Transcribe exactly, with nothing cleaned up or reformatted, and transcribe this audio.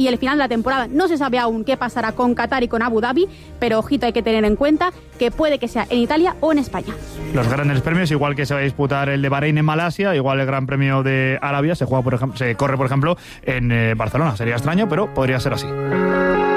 y el final de la temporada. No se sabe aún qué pasará con Qatar y con Abu Dhabi, pero ojito, hay que tener en cuenta que puede que sea en Italia o en España. Los grandes premios, igual que se va a disputar el de Bahrein en Malasia, igual el Gran Premio de Arabia, se juega por ejemplo, se corre por ejemplo en eh, Barcelona. Sería extraño, pero podría ser así.